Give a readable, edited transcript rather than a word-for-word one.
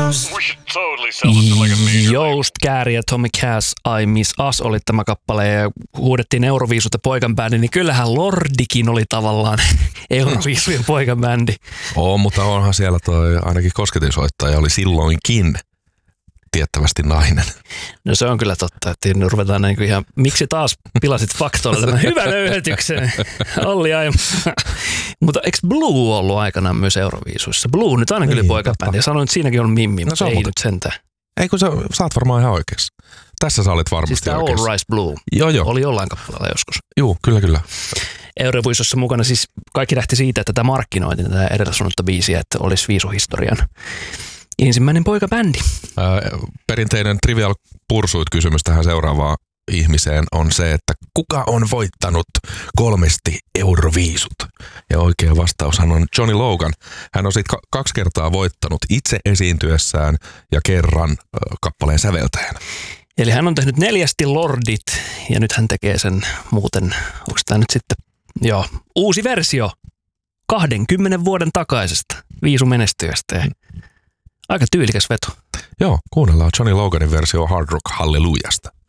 Joost Kääri ja Tommy Cash, I Miss Us oli tämä kappale ja huudettiin Euroviisut ja poikanbändi, niin kyllähän Lordikin oli tavallaan Euroviisujen poikanbändi. Mutta onhan siellä toi ainakin kosketinsoittaja oli silloinkin tiettävästi nainen. No se on kyllä totta, että ruvetaan niin kuin ihan, miksi taas pilasit faktoilla tämän hyvän löyhetyksen, Olli Aimo. Mutta eikö Blue ollut aikanaan myös Euroviisuissa? Blue nyt aina kyllä poikabändi ja sanoin, että siinäkin on Mimmi, mutta ei nyt sentään. Ei kun sä oot varmaan ihan oikeassa. Tässä sä olit varmasti siis oikeassa. All Rise Blue Joo. Oli jollain kappaleella joskus. Joo, kyllä. Euroviisussa mukana siis kaikki lähti siitä, että tätä markkinoitiin tätä edellä sanottua biisiä, että olisi viisuhistorian ensimmäinen poikabändi. Perinteinen Trivial Pursuit-kysymys tähän seuraavaan ihmiseen on se, että kuka on voittanut 3 Euroviisut? Ja oikea vastaushan on Johnny Logan. Hän on sitten 2 kertaa voittanut itse esiintyessään ja kerran kappaleen säveltäjänä. Eli hän on tehnyt 4 Lordit ja nyt hän tekee sen muuten, onko tämä nyt sitten, uusi versio 20 vuoden takaisesta viisumenestyjästä. Aika tyylikäs veto. Joo, kuunnellaan Johnny Loganin versio Hard Rock Hallelujasta.